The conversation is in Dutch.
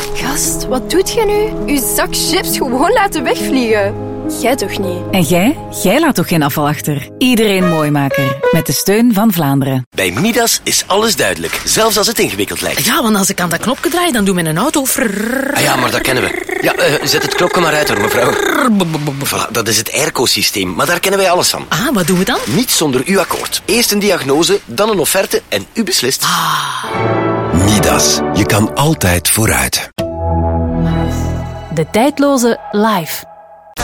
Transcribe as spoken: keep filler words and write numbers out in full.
Gast, wat doet jij nu? Uw zak chips gewoon laten wegvliegen. Jij toch niet? En jij? Jij laat toch geen afval achter? Iedereen Mooimaker. Met de steun van Vlaanderen. Bij Midas is alles duidelijk. Zelfs als het ingewikkeld lijkt. Ja, want als ik aan dat knopje draai, dan doet mijn auto... Frrrr. Ah ja, maar dat kennen we. Ja, uh, zet het knopje maar uit hoor, mevrouw. Voilà, dat is het airco-systeem. Maar daar kennen wij alles van. Ah, wat doen we dan? Niet zonder uw akkoord. Eerst een diagnose, dan een offerte en u beslist. Ah. Midas. Je kan altijd vooruit. De tijdloze live.